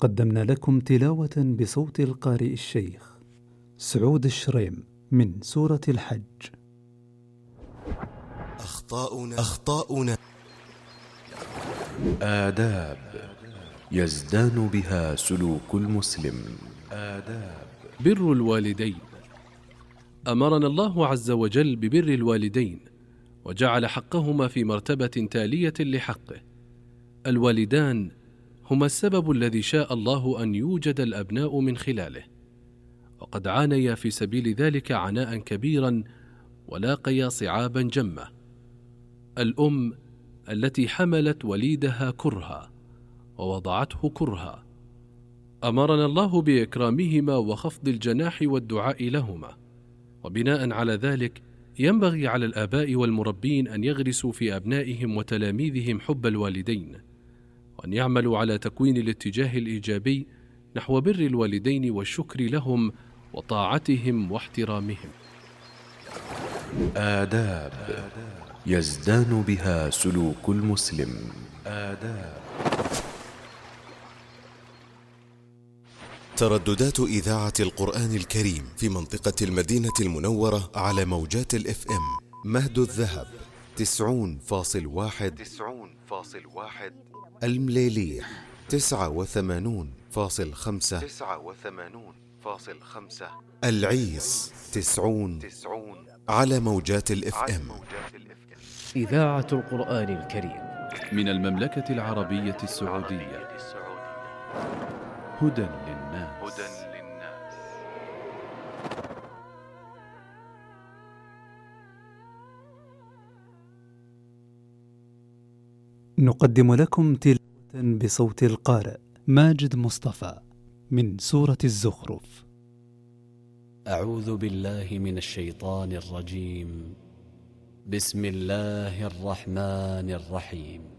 قدمنا لكم تلاوة بصوت القارئ الشيخ سعود الشريم من سورة الحج. أخطاؤنا آداب يزدان بها سلوك المسلم. بر الوالدين. أمرنا الله عز وجل ببر الوالدين، وجعل حقهما في مرتبة تالية لحقه. الوالدان هما السبب الذي شاء الله أن يوجد الأبناء من خلاله، وقد عانيا في سبيل ذلك عناء كبيرا ولاقيا صعابا جمة. الأم التي حملت وليدها كرها ووضعته كرها. أمرنا الله بإكرامهما وخفض الجناح والدعاء لهما، وبناء على ذلك ينبغي على الآباء والمربين أن يغرسوا في أبنائهم وتلاميذهم حب الوالدين، وأن يعملوا على تكوين الاتجاه الإيجابي نحو بر الوالدين والشكر لهم وطاعتهم واحترامهم. آداب يزدان بها سلوك المسلم. ترددات إذاعة القرآن الكريم في منطقة المدينة المنورة على موجات الإف إم: مهد الذهب 90.1، المليليح 89.5، العيس 90 على موجات الإف إم. إذاعة القرآن الكريم من المملكة العربية السعودية. هدى للناس. نقدم لكم تلاوة بصوت القارئ ماجد مصطفى من سورة الزخرف. أعوذ بالله من الشيطان الرجيم. بسم الله الرحمن الرحيم.